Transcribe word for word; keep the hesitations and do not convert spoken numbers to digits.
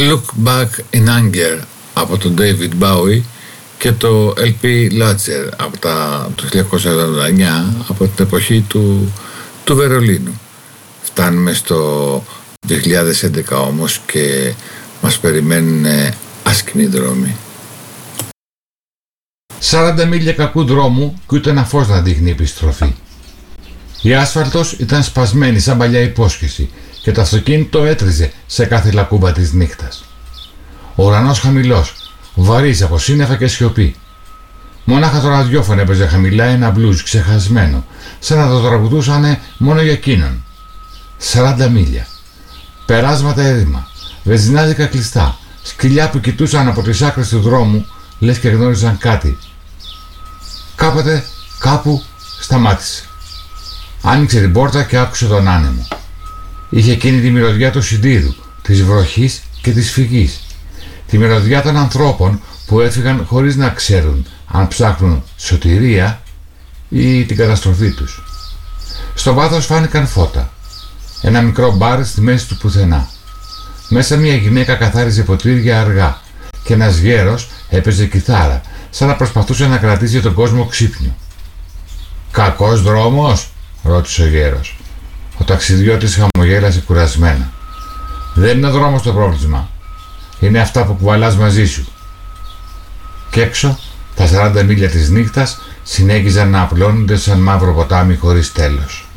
Look Back in Anger από τον David Bowie και το ελ πι Latcher από τα, το χίλια εννιακόσια εβδομήντα εννιά, από την εποχή του, του Βερολίνου. Φτάνουμε στο δύο χιλιάδες έντεκα όμως και μας περιμένουν άσκημοι δρόμοι. σαράντα μίλια κακού δρόμου και ούτε ένα φως να δείχνει επιστροφή. Η άσφαλτος ήταν σπασμένη σαν παλιά υπόσχεση και το αυτοκίνητο έτριζε σε κάθε λακκούμπα της νύχτας. Ο ουρανός χαμηλός, βαρύς από σύννεφα και σιωπή. Μόναχα το ραδιόφωνο έπαιζε χαμηλά ένα μπλουζ ξεχασμένο, σαν να το τραγουδούσανε μόνο για εκείνον. σαράντα μίλια. Περάσματα έρημα, βενζινάδικα κλειστά, σκυλιά που κοιτούσαν από τις άκρες του δρόμου, λες και γνώριζαν κάτι. Κάποτε, κάπου, σταμάτησε. Άνοιξε την πόρτα και άκουσε τον άνεμο. Είχε εκείνη τη μυρωδιά του σιδήρου, της βροχής και της φυγής. Τη μυρωδιά των ανθρώπων που έφυγαν χωρίς να ξέρουν αν ψάχνουν σωτηρία ή την καταστροφή τους. Στο βάθος φάνηκαν φώτα. Ένα μικρό μπαρ στη μέση του πουθενά. Μέσα μια γυναίκα καθάριζε ποτήρια αργά και ένας γέρος έπαιζε κιθάρα, σαν να προσπαθούσε να κρατήσει τον κόσμο ξύπνιο. «Κακός δρόμος?» ρώτησε ο γέρος. Ο ταξιδιώτης χαμογέλασε κουρασμένα. «Δεν είναι ο δρόμος το πρόβλημα. Είναι αυτά που κουβαλάς μαζί σου». Κι έξω, τα σαράντα μίλια της νύχτας συνέχιζαν να απλώνονται σαν μαύρο ποτάμι χωρίς τέλος.